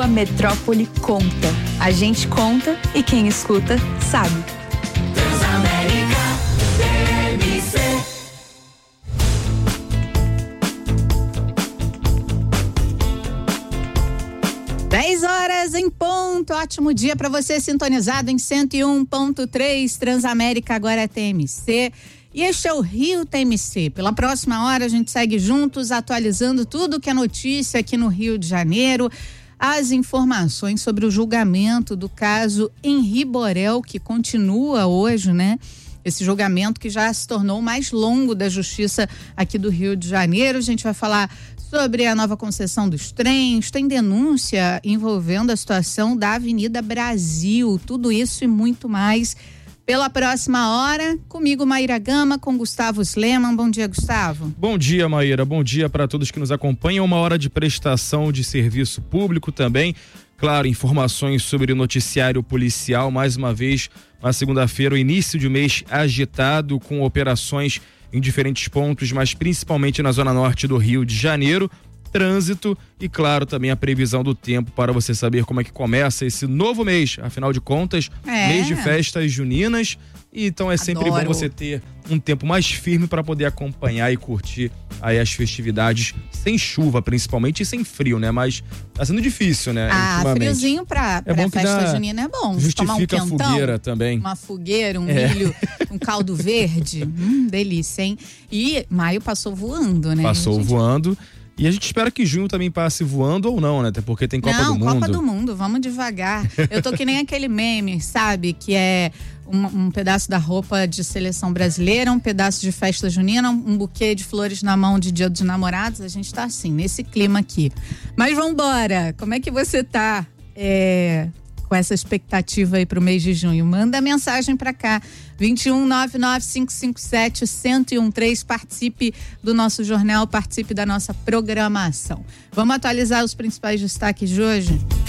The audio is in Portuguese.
sua metrópole conta. A gente conta e quem escuta sabe. Transamérica TMC. Horas em ponto, ótimo dia para você sintonizado em 101.3 Transamérica, agora é TMC. E este é o Rio TMC. Pela próxima hora a gente segue juntos atualizando tudo que é notícia aqui no Rio de Janeiro. As informações sobre o julgamento do caso Henri Borel, que continua hoje, né? Esse julgamento que já se tornou o mais longo da justiça aqui do Rio de Janeiro. A gente vai falar sobre a nova concessão dos trens, tem denúncia envolvendo a situação da Avenida Brasil, tudo isso e muito mais pela próxima hora. Comigo, Maíra Gama, com Gustavo Sleman. Bom dia, Gustavo. Bom dia, Maíra. Bom dia para todos que nos acompanham. Uma hora de prestação de serviço público também. Claro, informações sobre o noticiário policial, mais uma vez, na segunda-feira, o início de mês agitado, com operações em diferentes pontos, mas principalmente na zona norte do Rio de Janeiro, trânsito e, claro, também a previsão do tempo para você saber como é que começa esse novo mês. Afinal de contas, mês de festas juninas, e então é sempre bom você ter um tempo mais firme para poder acompanhar e curtir aí as festividades sem chuva, principalmente, e sem frio, né? Mas tá sendo difícil, né? Friozinho pra festa junina é bom. Justifica tomar um quentão, a fogueira também. Uma fogueira, um milho, um caldo verde. Delícia, hein? E maio passou voando, né? Passou voando. E a gente espera que junho também passe voando ou não, né? Até porque tem Copa do Mundo. Copa do Mundo, vamos devagar. Eu tô que nem aquele meme, sabe? Que é um pedaço da roupa de seleção brasileira, um pedaço de festa junina, um buquê de flores na mão de Dia dos Namorados. A gente tá assim, nesse clima aqui. Mas vambora! Como é que você tá com essa expectativa aí pro mês de junho? Manda mensagem pra cá, 2199-557-1013, participe do nosso jornal, participe da nossa programação. Vamos atualizar os principais destaques de hoje?